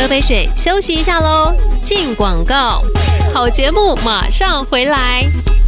杯水，休息一下喽。进广告，好节目马上回来。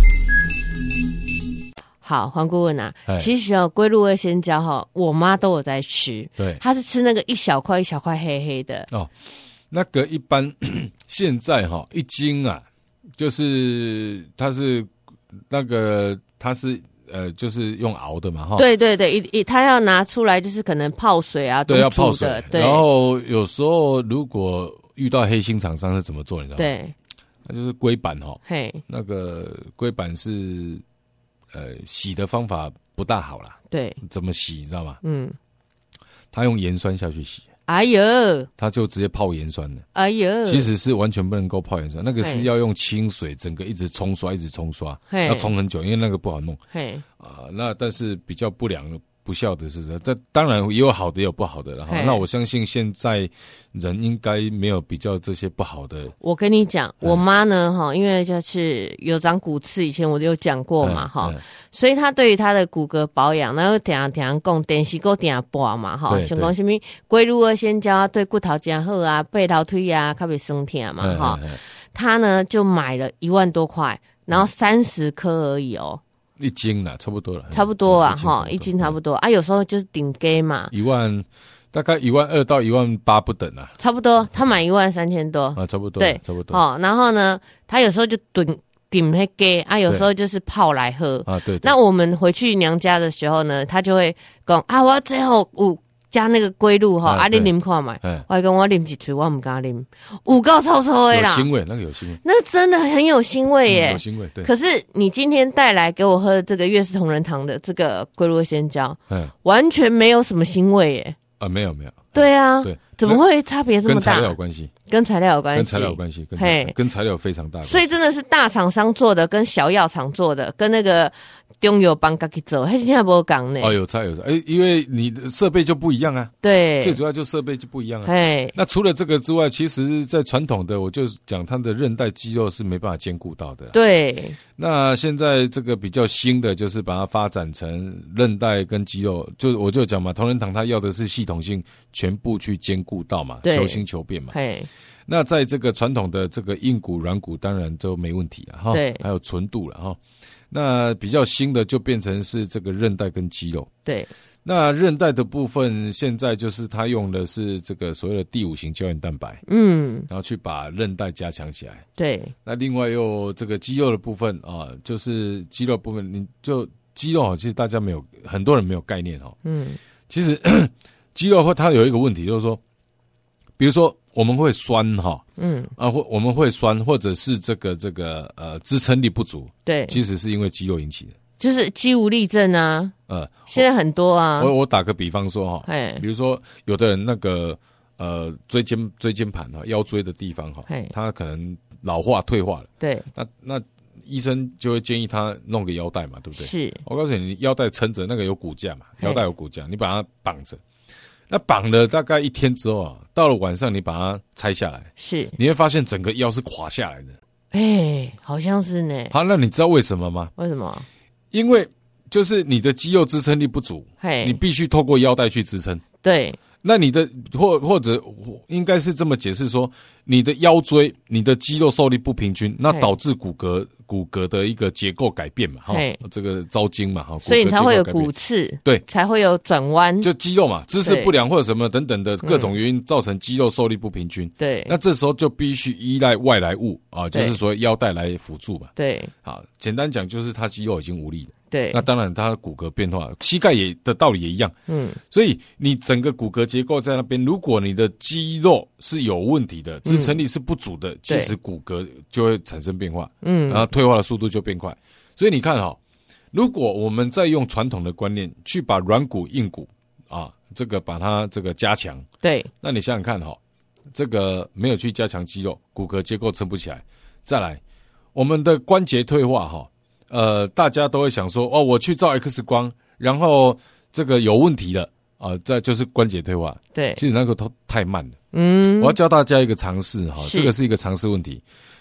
好，黄顾问啊，其实龟鹿二仙胶我妈都有在吃， 对， 她是吃那个一小块一小块黑黑的哦。那个一般现在一斤啊，就是它是那个它是就是用熬的嘛对对对，它要拿出来就是可能泡水啊， 对，要泡水。 对， 然后有时候如果遇到黑心厂商是怎么做，你知道吗？对，那就是龟板嘿，那个龟板是洗的方法不大好啦。对，怎么洗你知道吗？他用盐酸下去洗。哎呦，他就直接泡盐酸了。哎呦，其实是完全不能够泡盐酸，那个是要用清水，整个一直冲刷，一直冲刷，要冲很久，因为那个不好弄。那但是比较不孝的是，这当然也有好的也有不好的了哈。那我相信现在人应该没有比较这些不好的。我跟你讲，我妈呢因为就是有长骨刺，以前我就有讲过嘛所以她对于她的骨骼保养，然后常常讲电视够定播嘛像讲什么龟鹿二仙胶对骨头真好啊，背头腿啊较袂酸痛嘛她呢就买了1万多块，然后30颗而已哦。1斤啦，差不多了，差不多啊，1斤差不多啊。有时候就是顶给嘛大概12000到18000不等啊，差不多。他买13000多啊，差不多，对，差不多。然后呢，他有时候就顶那给啊，有时候就是泡来喝啊。对。那我们回去娘家的时候呢，他就会讲啊，我最后加那个龟鹿你啉看嘛，我还跟我啉一嘴，我唔敢啉，有够臭臭的啦，有腥味，那个有腥味，那真的很有腥味耶，有腥味。对。可是你今天带来给我喝的这个悦氏同仁堂的这个龟鹿二仙胶，完全没有什么腥味耶。没有。对啊，对，怎么会差别这么大？跟材料有关系，跟材料有关系，跟材料非常大。所以真的是大厂商做的，跟小药厂做的，跟那个中药帮自己做，现在没有讲呢。有差。因为你的设备就不一样啊。对，最主要就设备就不一样啊。那除了这个之外，其实在传统的，我就讲它的韧带肌肉是没办法兼顾到的。对。那现在这个比较新的，就是把它发展成韧带跟肌肉，我就讲嘛，同仁堂它要的是系统性全部去兼顾到嘛，求新求变嘛。那在这个传统的这个硬骨软骨当然就没问题了哈，还有纯度了哈。那比较新的就变成是这个韧带跟肌肉。对。那韧带的部分现在就是它用的是这个所谓的第5型胶原蛋白，然后去把韧带加强起来。对。那另外又这个肌肉的部分啊，就是肌肉部分，你就肌肉其实大家很多人没有概念其实肌肉它有一个问题，就是说，比如说我们会酸我们会酸，或者是这个支撑力不足，对，其实是因为肌肉引起的。就是肌无力症啊，现在很多啊。我打个比方说比如说有的人那个椎间盘腰椎的地方他可能老化退化了，对，那医生就会建议他弄个腰带嘛，对不对？是，我告诉你，腰带撑着，那个有骨架嘛，腰带有骨架，你把它绑着，那绑了大概1天之后到了晚上你把它拆下来，是，你会发现整个腰是垮下来的。好像是呢。好，那你知道为什么吗？为什么？因为就是你的肌肉支撑力不足，你必须透过腰带去支撑。对，那你的或者应该是这么解释说，你的腰椎、你的肌肉受力不平均，那导致骨骼的一个结构改变嘛，这个招筋嘛，所以你才会有骨刺，对，才会有转弯，就肌肉嘛，姿势不良或者什么等等的各种原因造成肌肉受力不平均。对，那这时候就必须依赖外来物就是说腰带来辅助嘛。对，好，简单讲就是他肌肉已经无力了。对，那当然它骨骼变化，膝盖的道理也一样。所以你整个骨骼结构在那边，如果你的肌肉是有问题的，支撑力是不足的，其实骨骼就会产生变化，然后退化的速度就变快。所以你看如果我们再用传统的观念去把软骨硬骨这个把它这个加强，对，那你想想看这个没有去加强肌肉，骨骼结构撑不起来。再来，我们的关节退化大家都会想说我去照 X 光，然后这个有问题了这就是关节退化。对，其实那个都太慢了。我要教大家一个常识这个是一个常识问题。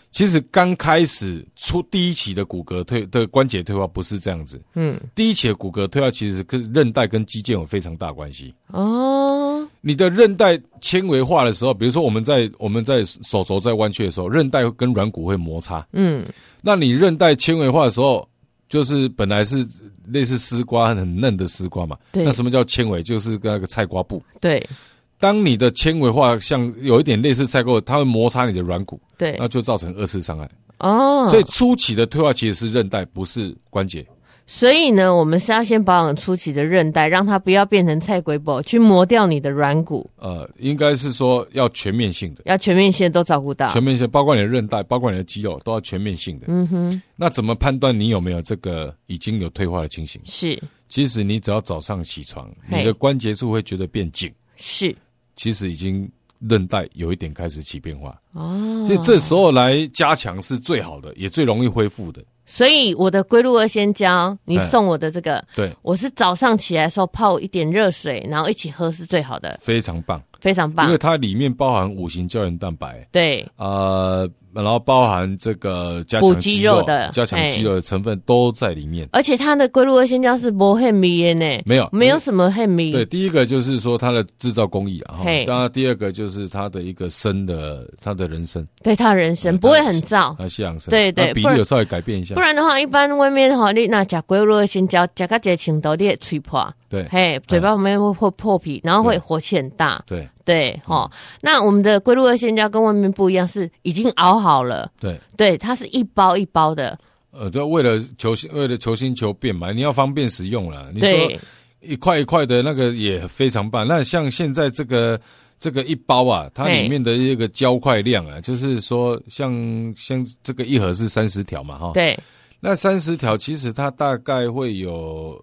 其实刚开始出第一期的骨骼的关节退化不是这样子，第一期的骨骼退化其实跟韧带跟肌腱有非常大关系。你的韧带纤维化的时候，比如说我们在手肘在弯曲的时候，韧带跟软骨会摩擦，那你韧带纤维化的时候，就是本来是类似丝瓜很嫩的丝瓜嘛，那什么叫纤维？就是那个菜瓜布， 对。 当你的纤维化像有一点类似菜瓜，它会摩擦你的软骨， 对， 那就造成二次伤害。所以初期的退化其实是韧带，不是关节。 所以呢，我们是要先保养初期的韧带，让它不要变成菜龟布，去磨掉你的软骨。 应该是说要全面性的， 要全面性的都照顾到， 全面性包括你的韧带，包括你的肌肉，都要全面性的。那怎么判断你有没有这个已经有退化的情形？ 是， 其实你只要早上起床，你的关节处会觉得变紧， 是。 其实已经韧带有一点开始起变化，所以这时候来加强是最好的，也最容易恢复的。 所以我的龟鹿二仙胶，你送我的这个， 对， 我是早上起来的时候泡一点热水，然后一起喝是最好的， 非常棒， 非常棒， 因为它里面包含5型胶原蛋白， 对， 然后包含这个加强肌肉的成分都在里面， 而且它的龟鹿二仙胶是没很密的呢，没有什么很密。 对，第一个就是说它的制造工艺啊，当然第二个就是它的一个它的人参， 对，它的人参不会很燥， 它西洋参， 对对， 比例有稍微改变一下， 不然的话，一般外面你那吃龟鹿二仙胶，吃到这程度，你会吹破， 对， 嘴巴旁边会破皮，然后会火气很大，对，那我们的龟鹿二仙胶跟外面不一样，是已经熬好了，对，它是一包一包的， 就为了求新求变嘛，你要方便使用啦。你说一块一块的那个也非常棒。那像现在这个一包啊，它里面的一个胶块量啊，就是说像这个一盒是30条嘛， 对， 那30条其实它大概会有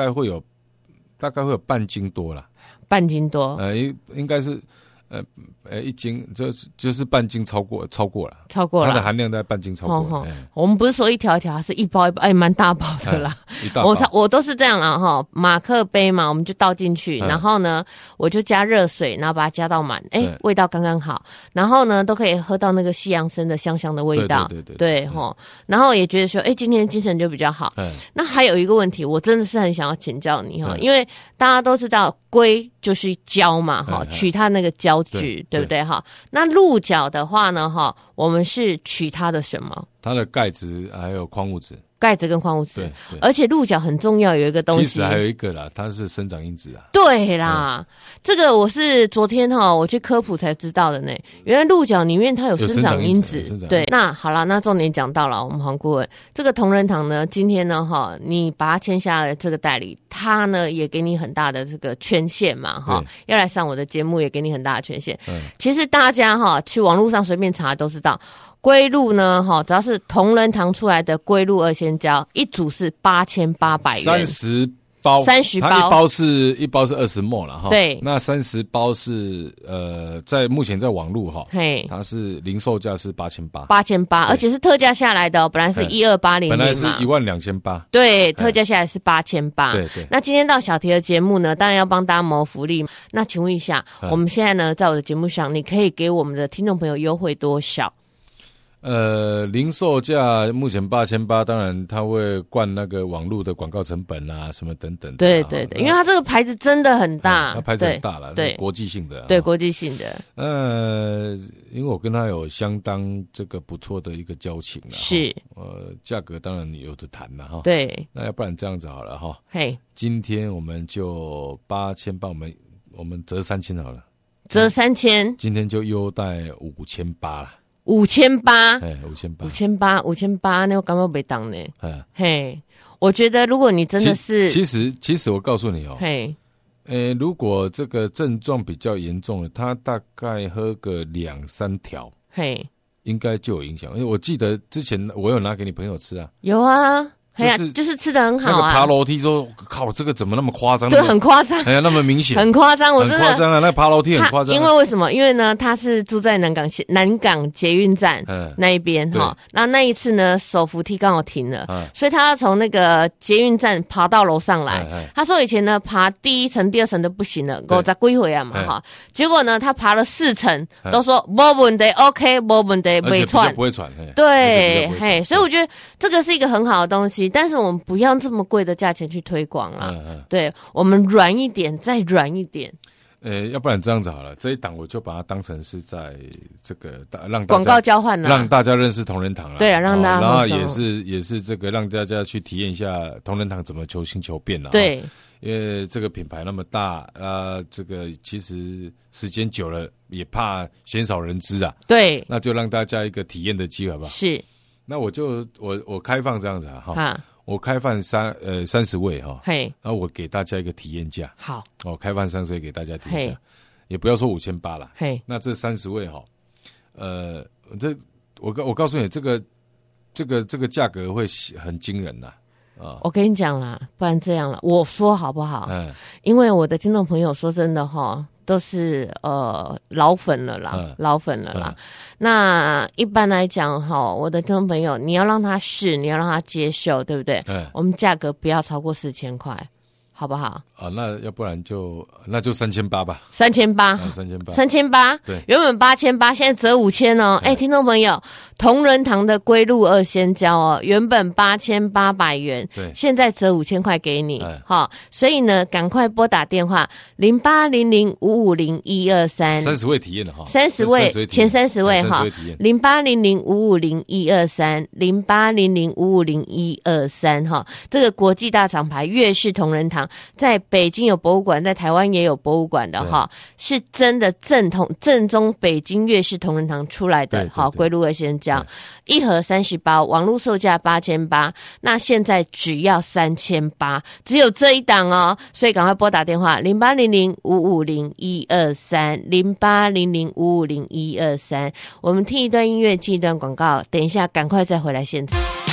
半斤多啦。 半斤多， 应该是1斤，就是半斤超过了，它的含量在半斤超过了。 我们不是说一条一条，是一包一包，蛮大包的啦。 一大包， 我都是这样啦哈，马克杯嘛，我们就倒进去，然后呢，我就加热水，然后把它加到满，味道刚刚好，然后呢，都可以喝到那个西洋参的香香的味道，对齁，然后也觉得说，今天精神就比较好。那还有一个问题，我真的是很想要请教你哈，因为大家都知道龟就是胶嘛哈，取它那个胶质，对不对哈？那鹿角的话呢哈，我们是取它的什么？ 它的钙质还有矿物质。 钙质跟矿物质，而且鹿角很重要，有一个东西， 其实还有一个啦，它是生长因子啊。 对啦，这个我是昨天我去科普才知道的呢。原来鹿角里面它有生长因子。对，那好了，那重点讲到了，我们黄顾问，这个同仁堂呢，今天呢你把它签下了这个代理，他呢也给你很大的这个权限嘛要来上我的节目也给你很大的权限。其实大家去网络上随便查都知道。龟鹿呢，只要是同仁堂出来的龟鹿二仙胶，一组是8800元 ，30包，它一包是20 ml 了哈。 对， 那30包是在目前在网络它是零售价是8800， 而且是特价下来的，本来是12800， 本来是12800， 对，特价下来是8800。 对。 那今天到小提的节目呢，当然要帮大家谋福利。那请问一下，我们现在呢，在我的节目上，你可以给我们的听众朋友优惠多少？ 零售价目前8800，当然它会灌那个网络的广告成本啊，什么等等。 对，因为它这个牌子真的很大， 它牌子很大了， 对， 国际性的， 对，国际性的。 因为我跟他有相当这个不错的一个交情了， 是， 价格当然有的谈了哈。 对， 那要不然这样子好了哈，今天我们就8800，我们折3000好了， 折3000， 今天就优待5800了。 5800，那我感觉没当呢。我觉得如果你真的是， 其实我告诉你如果这个症状比较严重了，他大概喝个2-3条，应该就有影响。因为我记得之前我有拿给你朋友吃啊， 有啊， 就是吃的很好啊。 那个爬楼梯说，靠，这个怎么那么夸张？ 对，很夸张。 哎呀，那么明显， 很夸张，我真的很夸张啊！那个爬楼梯很夸张。 因为为什么？因为呢，他是住在南港捷运站那一边哈。那一次呢，手扶梯刚好停了，所以他要从那个捷运站爬到楼上来。他说以前呢，爬第1层、第2层都不行了，50几岁啊嘛哈。结果呢，他爬了4层，都说没问题 ，OK， 没问题， 不会喘。 对，嘿，所以我觉得这个是一个很好的东西，但是我们不要这么贵的价钱去推广啦。对，我们软一点，再软一点。 要不然这样子好了，这一档我就把它当成是在这个让广告交换啦， 让大家认识同仁堂啦。 对啊，让大家然后也是这个让大家去体验一下同仁堂怎么求新求变啦。 对， 因为这个品牌那么大这个其实时间久了也怕鲜少人知啊。 对， 那就让大家一个体验的机会好不好？ 是。 那我开放这样子哈。我开放30位哈，然后我给大家一个体验价。 好， 开放30位给大家体验价，也不要说5800啦。那这30位哈，我告诉你，这个价格会很惊人呐。 我跟你讲啦，不然这样了，我说好不好？因为我的听众朋友说真的哈，都是老粉了啦，老粉了啦。那一般来讲哈，我的听众朋友，你要让他试，你要让他接受，对不对？我们价格不要超过4000块，好不好？ 那要不然就3800吧。 3800， 对， 原本8800，现在折5000哦。听众朋友，同仁堂的龟鹿2仙胶哦，原本8800元， 对， 现在折5000块给你，所以呢，赶快拨打电话0800550123。 30位体验的哈 ，30位前30位哈，0800550123，0800550123哈，这个国际大厂牌悦氏同仁堂在北京有博物馆，在台湾也有博物馆的哈，是真的正宗北京悦氏同仁堂出来的。好，龟鹿2仙胶1盒30包，网络售价8800，那现在只要3800，只有这一档哦，所以赶快拨打电话0800550123，0800550123，我们听一段音乐，进一段广告，等一下赶快再回来现场。